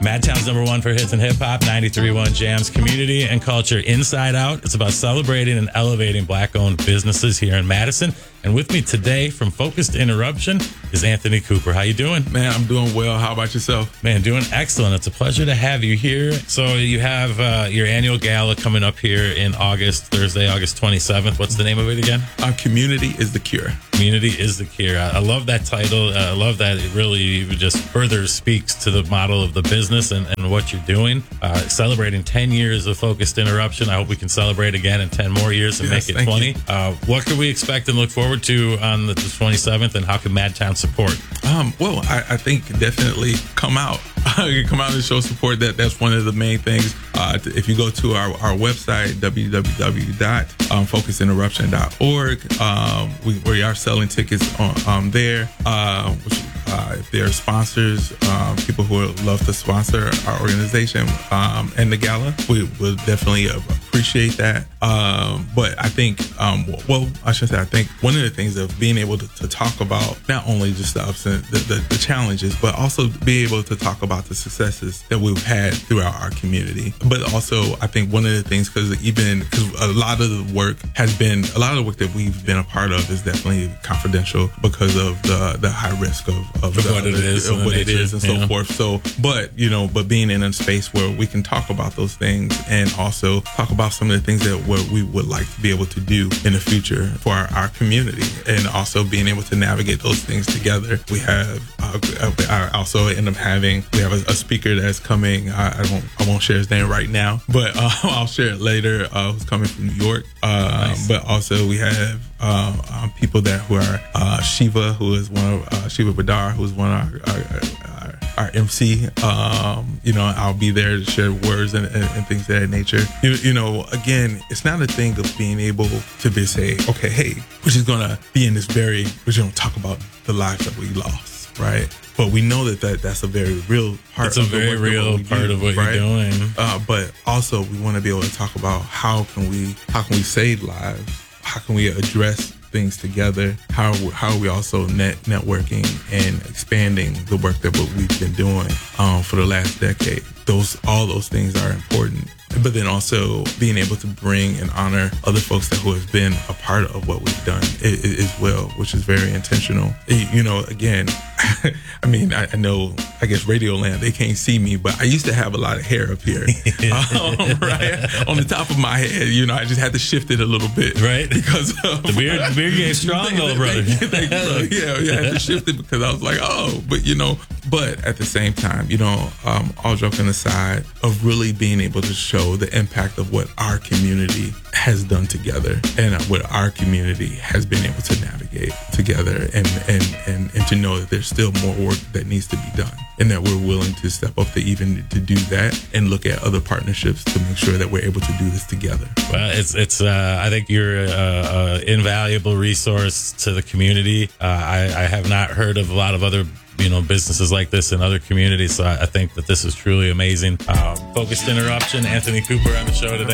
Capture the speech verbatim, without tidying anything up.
Madtown's number one for hits and hip hop, ninety-three point one Jams community and culture inside out. It's about celebrating and elevating black-owned businesses here in Madison. And with me today from Focused Interruption is Anthony Cooper. How you doing? Man, I'm doing well. How about yourself? Man, doing excellent. It's a pleasure to have you here. So you have uh, your annual gala coming up here in August, Thursday, August twenty-seventh. What's the name of it again? Our community is the cure. Community is the cure. I, I love that title. Uh, I love that it really just further speaks to the model of the business and, and what you're doing. Uh, celebrating ten years of Focused Interruption. I hope we can celebrate again in ten more years and Yes, make it thank twenty. you. Uh, what can we expect and look forward to on the, the twenty-seventh, and how can Madtown support? Um, well, I, I think definitely come out. Come out and show support. That that's one of the main things. Uh, if you go to our, our website, w w w dot focus interruption dot org, um, we, we are selling tickets on um, there. Uh, which, uh, if there are sponsors, um, people who would love to sponsor our organization um, and the gala, we would definitely appreciate that. Um, but I think, um, well, I should say, I think one of the things of being able to, to talk about not only just the ups and the, the, the challenges, but also be able to talk about the successes that we've had throughout our community. But also, I think one of the things, because even because a lot of the work has been, a lot of the work that we've been a part of is definitely confidential because of the the high risk of, of Of the, what it the- is of and what the it nature, is and so yeah. forth. So, but you know, but being in a space where we can talk about those things and also talk about some of the things that what we would like to be able to do in the future for our, our community, and also being able to navigate those things together. We have uh, I also end up having we have a, a speaker that's coming. I, I won't I won't share his name right now, but uh, I'll share it later. Uh, who's coming from New York? Uh, Nice. But also we have uh, um, people that who are uh, Shiva, who is one of uh, Shiva Badar, who is one of our, our, our, our M C. Um, you know, I'll be there to share words and, and, and things of that nature. You, you know, again, it's not a thing of being able to be say, okay, hey, we're just gonna be in this very, we're just gonna talk about the lives that we lost, right? But we know that, that that's a very real part. It's a of the very work that real we part do, of what right? you're doing. Uh, but also, we want to be able to talk about how can we how can we save lives? How can we address things together? How how are we also net networking and expanding the work that what we've been doing um, for the last decade? Those all those things are important. But then also being able to bring and honor other folks that who have been a part of what we've done i- i- as well, which is very intentional. Y- You know, again, I mean, I, I know, I guess Radioland, they can't see me, but I used to have a lot of hair up here, um, right? On the top of my head, you know, I just had to shift it a little bit. Right. Because of, The beard, the beard game strong, Thank you, though, brother. thank you, thank you, brother. Yeah, yeah, I had to shift it because I was like, oh, but you know, but at the same time, you know, um, all joking aside, of really being able to show the impact of what our community has done together and what our community has been able to navigate together, and and and, and to know that there's still more work that needs to be done, and that we're willing to step up to even to do that and look at other partnerships to make sure that we're able to do this together. Well, it's it's. Uh, I think you're an invaluable resource to the community. Uh, I, I have not heard of a lot of other, you know, businesses like this in other communities. So I, I think that this is truly amazing. Um, Focused Interruption, Anthony Cooper on the show today.